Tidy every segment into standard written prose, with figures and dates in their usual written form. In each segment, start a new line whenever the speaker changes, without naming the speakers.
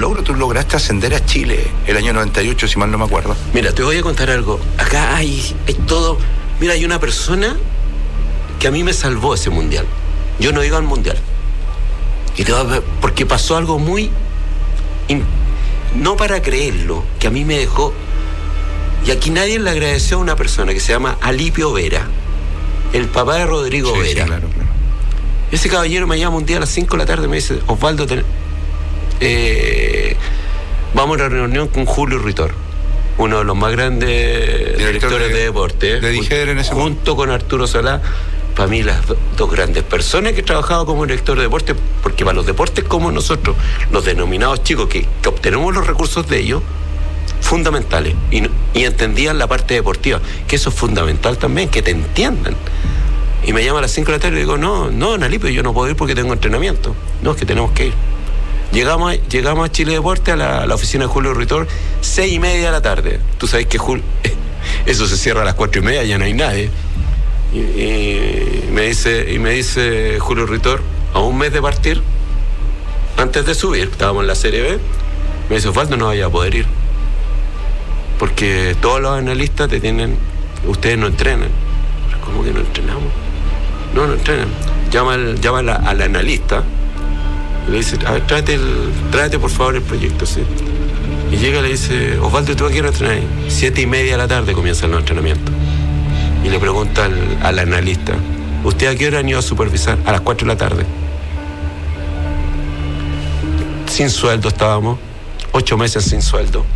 logro. Tú lograste ascender a Chile el año 98, si mal no me acuerdo.
Mira, te voy a contar algo. Acá hay todo. Mira, hay una persona que a mí me salvó ese mundial. Yo no iba al mundial. Y porque pasó algo muy... no para creerlo, que a mí me dejó... Y aquí nadie le agradeció a una persona que se llama Alipio Vera, el papá de Rodrigo Vera.
Sí, claro.
Ese caballero me llama un día a las 5 de la tarde y me dice: Osvaldo, vamos a una reunión con Julio Ritor, uno de los más grandes directores de deporte,
de Dijer en ese
junto con Arturo Solá. Para mí las dos grandes personas que he trabajado como director de deporte, porque para los deportes como nosotros, los denominados chicos que obtenemos los recursos de ellos, fundamentales, y entendían la parte deportiva, que eso es fundamental también, que te entiendan. Y me llama a las 5 de la tarde y digo: no, Nalipio, yo no puedo ir porque tengo entrenamiento. No, es que tenemos que ir. Llegamos a Chile Deporte, a la oficina de Julio Ritor, 6:30 de la tarde. Tú sabes que eso se cierra a las 4:30, ya no hay nadie. Y me dice Julio Ritor, a un mes de partir, antes de subir, estábamos en la Serie B, me dice: Osvaldo, no vaya a poder ir, porque todos los analistas ustedes no entrenan. ¿Cómo que no entrenamos? No entrenan. Llama al analista y le dice: a ver, tráete por favor el proyecto, ¿sí? Y llega y le dice: Osvaldo, ¿tú a qué hora entrenas ahí? 7:30 de la tarde comienzan los entrenamientos. Y le pregunta al analista: ¿usted a qué hora han ido a supervisar? A las 4 de la tarde. Sin sueldo estábamos, 8 meses sin sueldo.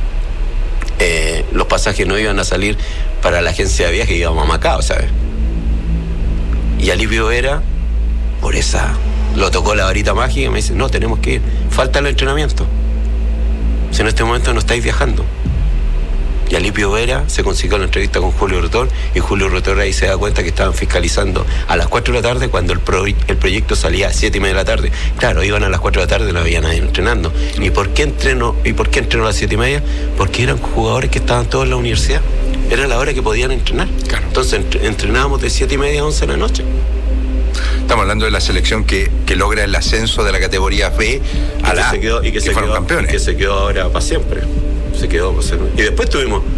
Los pasajes no iban a salir para la agencia de viaje, íbamos a Macao, ¿sabes? Y Alipio Vera, lo tocó la varita mágica y me dice: no, tenemos que ir, falta el entrenamiento. Si en este momento no estáis viajando. Y Alipio Vera se consiguió la entrevista con Julio Ritor, y Julio Ritor ahí se da cuenta que estaban fiscalizando a las 4 de la tarde cuando el proyecto salía a 7:30 de la tarde. Claro, iban a las 4 de la tarde, no había nadie entrenando. ¿Y por qué entrenó a las 7:30? Porque eran jugadores que estaban todos en la universidad. Era la hora que podían entrenar.
Claro.
Entonces entrenábamos de 7:30 a 11 de la noche.
Estamos hablando de la selección que logra el ascenso de la categoría B a la A, que fueron campeones.
Que se quedó ahora para siempre. Y después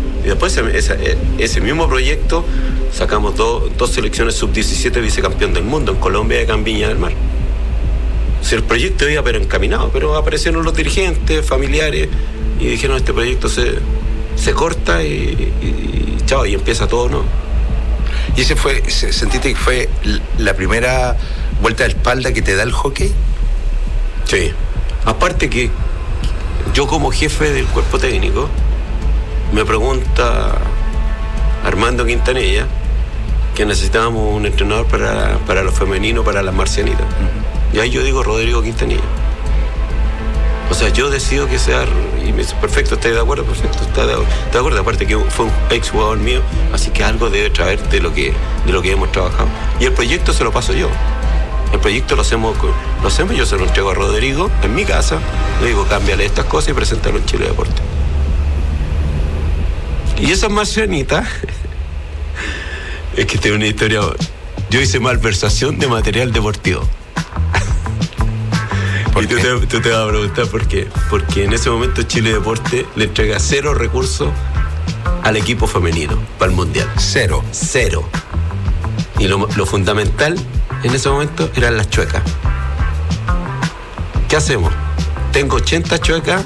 ese mismo proyecto sacamos dos selecciones sub-17 vicecampeón del mundo en Colombia y acá en Viña del Mar. O sea, el proyecto iba pero encaminado, pero aparecieron los dirigentes, familiares, y dijeron: este proyecto se corta y chao, y empieza todo, ¿no?
¿Y sentiste que fue la primera vuelta de espalda que te da el hockey?
Sí. Aparte que yo, como jefe del cuerpo técnico, me pregunta Armando Quintanilla que necesitábamos un entrenador para los femeninos, para las marcianitas. Uh-huh. Y ahí yo digo: Rodrigo Quintanilla. O sea, yo decido que sea, y me dice: perfecto, ¿estás de acuerdo? Perfecto, ¿estás de acuerdo? Aparte que fue un ex jugador mío, así que algo debe traer de lo que hemos trabajado. Y el proyecto se lo paso yo. El proyecto lo hacemos, yo se lo entrego a Rodrigo en mi casa, le digo: cámbiale estas cosas y preséntalo en Chile Deporte. Y esas marcianitas, es que tengo una historia. Yo hice malversación de material deportivo. Y tú te vas a preguntar por qué. Porque en ese momento Chile Deporte le entrega 0 recursos al equipo femenino para el Mundial.
0.
Y lo fundamental en ese momento eran las chuecas. ¿Qué hacemos? Tengo 80 chuecas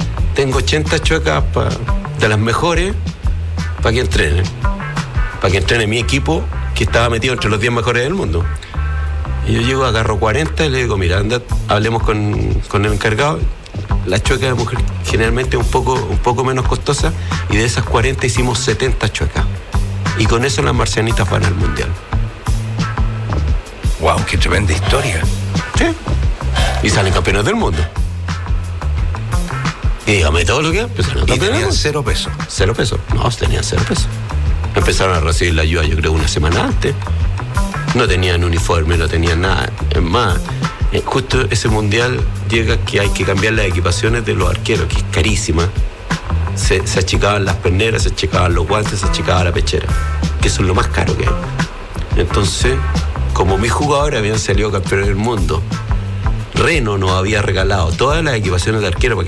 de las mejores para que entrene mi equipo, que estaba metido entre los 10 mejores del mundo. Y yo llego, agarro 40 y le digo: mira, anda, hablemos con el encargado. La chueca de mujer generalmente es un poco menos costosa, y de esas 40 hicimos 70 chuecas. Y con eso las marcianitas van al Mundial.
¡Wow! ¡Qué tremenda historia!
Sí. Y salen campeones del mundo. Y dígame todo lo que empezaron.
¿Y tenían 0 pesos?
0 pesos. No, tenían 0 pesos. Empezaron a recibir la ayuda, yo creo, una semana antes. No tenían uniforme, no tenían nada. Es más, justo ese mundial llega que hay que cambiar las equipaciones de los arqueros, que es carísima. Se achicaban las perneras, se achicaban los guantes, se achicaba la pechera, que eso es lo más caro que hay. Entonces, como mis jugadores habían salido campeones del mundo, Reno nos había regalado todas las equipaciones de arquero para